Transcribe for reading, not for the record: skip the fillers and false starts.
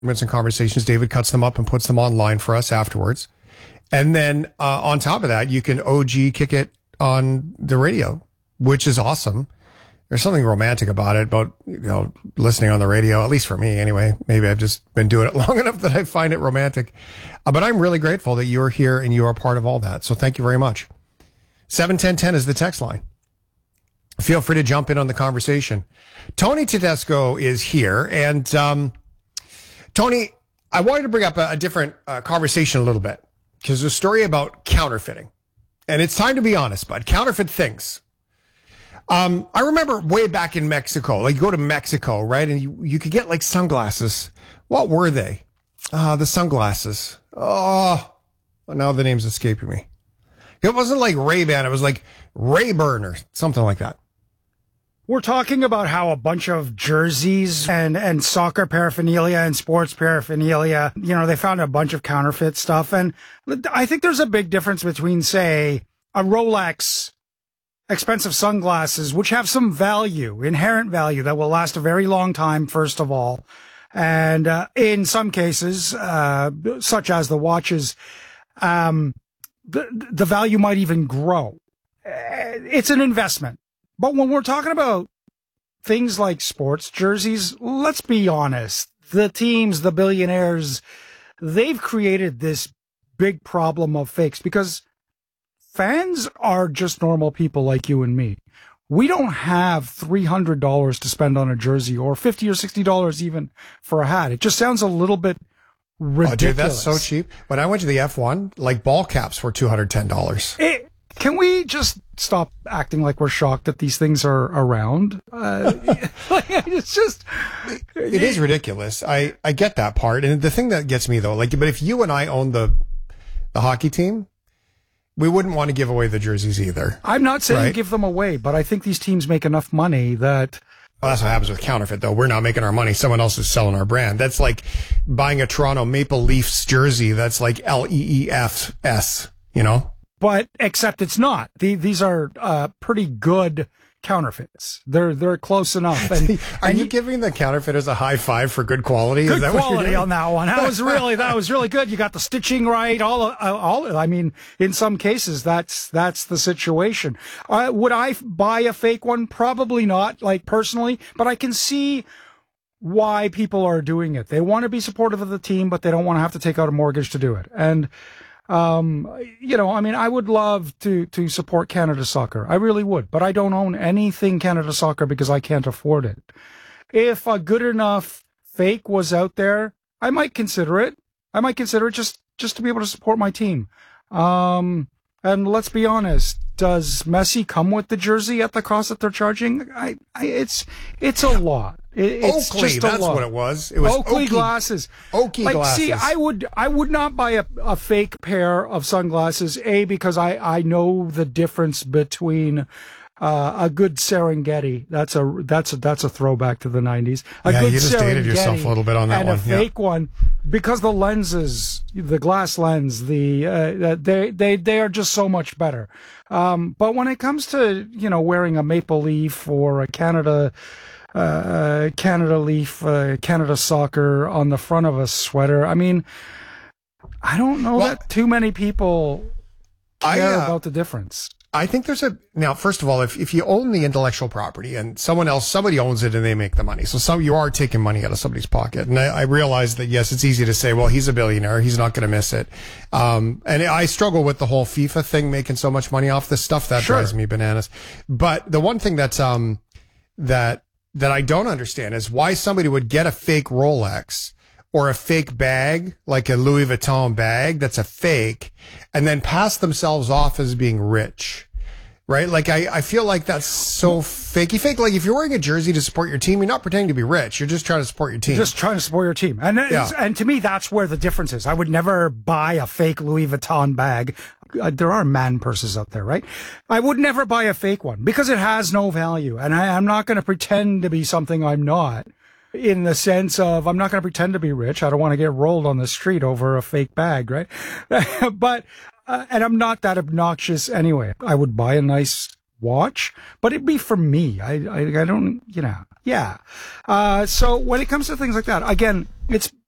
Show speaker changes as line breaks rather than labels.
and conversations. David cuts them up and puts them online for us afterwards. And then on top of that, you can OG kick it on the radio, which is awesome. There's something romantic about it, about, listening on the radio, at least for me anyway. Maybe I've just been doing it long enough that I find it romantic. But I'm really grateful that you're here and you are part of all that. So thank you very much. 71010 is the text line. Feel free to jump in on the conversation. Tony Tedesco is here. And Tony, I wanted to bring up a different conversation a little bit, because there's a story about counterfeiting. And it's time to be honest, bud. Counterfeit things. I remember way back in Mexico, like you go to Mexico, right? And you could get like sunglasses. What were they? The sunglasses. Oh, now the name's escaping me. It wasn't like Ray-Ban. It was like Rayburn or something like that.
We're talking about how a bunch of jerseys and soccer paraphernalia and sports paraphernalia, they found a bunch of counterfeit stuff. And I think there's a big difference between, say, a Rolex, expensive sunglasses, which have some value, inherent value that will last a very long time, first of all. And in some cases, such as the watches, the value might even grow. It's an investment. But when we're talking about things like sports jerseys, let's be honest. The teams, the billionaires, they've created this big problem of fakes because fans are just normal people like you and me. We don't have $300 to spend on a jersey or $50 or $60 even for a hat. It just sounds a little bit ridiculous. Oh, dude,
that's so cheap. When I went to the F1, like ball caps were $210.
Can we just stop acting like we're shocked that these things are around? It's just...
It is ridiculous. I get that part. And the thing that gets me, though, but if you and I owned the hockey team, we wouldn't want to give away the jerseys either.
I'm not saying give them away, but I think these teams make enough money that...
Well, that's what happens with counterfeit, though. We're not making our money. Someone else is selling our brand. That's like buying a Toronto Maple Leafs jersey that's like LEEFS,
But except it's not. These are pretty good counterfeits. They're close enough. And
are you giving the counterfeiters a high five for good quality?
Good quality on that one. That was really good. You got the stitching right. All. I mean, in some cases, that's the situation. Would I buy a fake one? Probably not. Personally, but I can see why people are doing it. They want to be supportive of the team, but they don't want to have to take out a mortgage to do it. And I would love to support Canada Soccer. I really would, but I don't own anything Canada Soccer because I can't afford it. If a good enough fake was out there, I might consider it. Just to be able to support my team. And let's be honest, does Messi come with the jersey at the cost that they're charging? It's a lot. It's
Oakley,
just a
that's
lot.
What it was. It was
Oakley glasses.
Oakley glasses.
See, I would not buy a fake pair of sunglasses. Because I know the difference between a good Serengeti. That's a throwback to the 90s.
You just dated yourself a little bit on that one.
And a fake one, because the lenses, the glass lens, they are just so much better. But when it comes to wearing a maple leaf or a Canada leaf, Canada Soccer on the front of a sweater, I mean, I don't know that too many people care about the difference.
I think now, first of all, if you own the intellectual property and somebody owns it and they make the money. So you are taking money out of somebody's pocket. And I realize that, yes, it's easy to say, well, he's a billionaire. He's not going to miss it. And I struggle with the whole FIFA thing, making so much money off this stuff. That drives me bananas. But the one thing that's, that I don't understand is why somebody would get a fake Rolex or a fake bag, like a Louis Vuitton bag that's a fake, and then pass themselves off as being rich, right? I feel like that's so fakey fake. Like if you're wearing a jersey to support your team, you're not pretending to be rich. You're just trying to support your team.
Just trying to support your team. And to me, that's where the difference is. I would never buy a fake Louis Vuitton bag. There are man purses out there, right? I would never buy a fake one because it has no value. And I'm not going to pretend to be something I'm not. In the sense of, I'm not going to pretend to be rich. I don't want to get rolled on the street over a fake bag, right? But, and I'm not that obnoxious anyway. I would buy a nice watch, but it'd be for me. I don't, yeah. So when it comes to things like that, again, it's